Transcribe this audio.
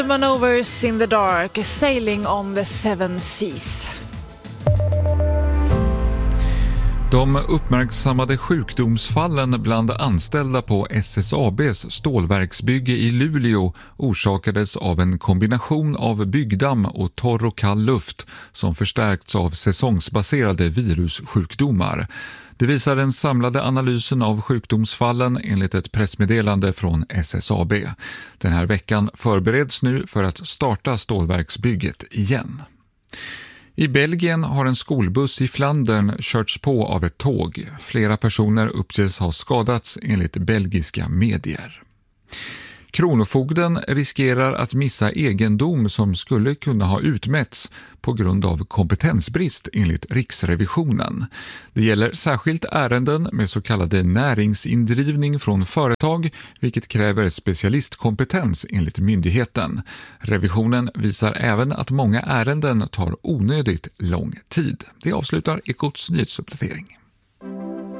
Maneuvers in the dark, sailing on the seven seas. De uppmärksammade sjukdomsfallen bland anställda på SSABs stålverksbygge i Luleå orsakades av en kombination av byggdamm och torr och kall luft som förstärkts av säsongsbaserade virussjukdomar. Det visar den samlade analysen av sjukdomsfallen enligt ett pressmeddelande från SSAB. Den här veckan förbereds nu för att starta stålverksbygget igen. I Belgien har en skolbuss i Flandern körts på av ett tåg. Flera personer uppges ha skadats enligt belgiska medier. Kronofogden riskerar att missa egendom som skulle kunna ha utmätts på grund av kompetensbrist enligt Riksrevisionen. Det gäller särskilt ärenden med så kallade näringsindrivning från företag, vilket kräver specialistkompetens enligt myndigheten. Revisionen visar även att många ärenden tar onödigt lång tid. Det avslutar Ekots nyhetsuppdatering.